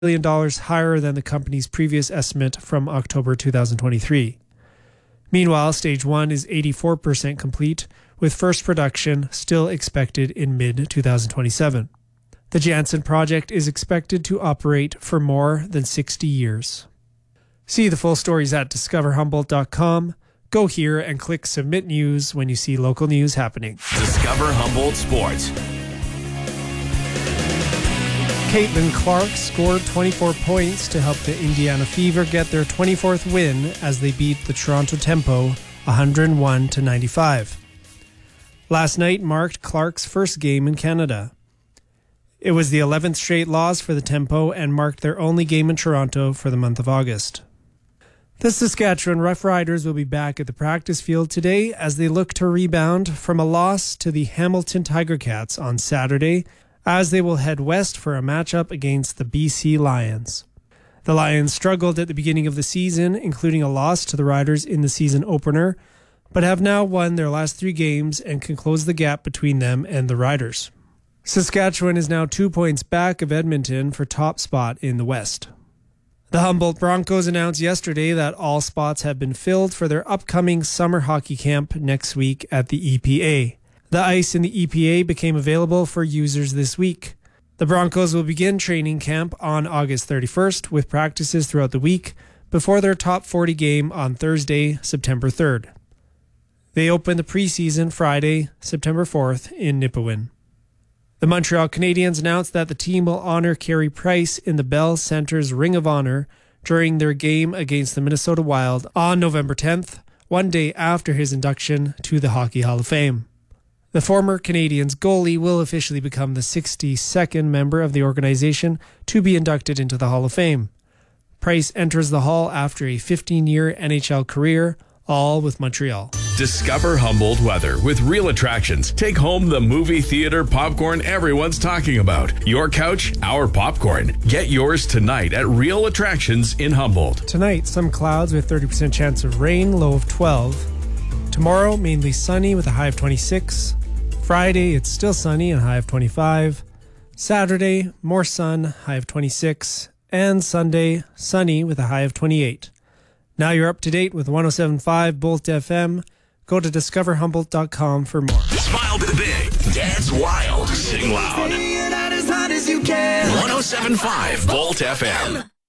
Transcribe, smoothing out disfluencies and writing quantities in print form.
million higher than the company's previous estimate from October 2023. Meanwhile, Stage 1 is 84% complete, with first production still expected in mid-2027. The Janssen project is expected to operate for more than 60 years. See the full stories at discoverhumboldt.com. Go here and click Submit News when you see local news happening. Discover Humboldt Sports. Caitlin Clark scored 24 points to help the Indiana Fever get their 24th win as they beat the Toronto Tempo 101-95. Last night marked Clark's first game in Canada. It was the 11th straight loss for the Tempo and marked their only game in Toronto for the month of August. The Saskatchewan Roughriders will be back at the practice field today as they look to rebound from a loss to the Hamilton Tiger Cats on Saturday, as they will head west for a matchup against the BC Lions. The Lions struggled at the beginning of the season, including a loss to the Riders in the season opener, but have now won their last 3 games and can close the gap between them and the Riders. Saskatchewan is now 2 points back of Edmonton for top spot in the West. The Humboldt Broncos announced yesterday that all spots have been filled for their upcoming summer hockey camp next week at the EPA. The ice in the EPA became available for users this week. The Broncos will begin training camp on August 31st with practices throughout the week before their top 40 game on Thursday, September 3rd. They open the preseason Friday, September 4th in Nipawin. The Montreal Canadiens announced that the team will honor Carey Price in the Bell Center's Ring of Honor during their game against the Minnesota Wild on November 10th, one day after his induction to the Hockey Hall of Fame. The former Canadiens goalie will officially become the 62nd member of the organization to be inducted into the Hall of Fame. Price enters the Hall after a 15-year NHL career, all with Montreal. Discover Humboldt weather with Real Attractions. Take home the movie theater popcorn everyone's talking about. Your couch, our popcorn. Get yours tonight at Real Attractions in Humboldt. Tonight, some clouds with 30% chance of rain, low of 12. Tomorrow, mainly sunny with a high of 26. Friday, it's still sunny and a high of 25. Saturday, more sun, high of 26. And Sunday, sunny with a high of 28. Now you're up to date with 107.5 Bolt FM. Go to discoverhumboldt.com for more. Smile big, dance wild, sing loud. 107.5 Bolt FM.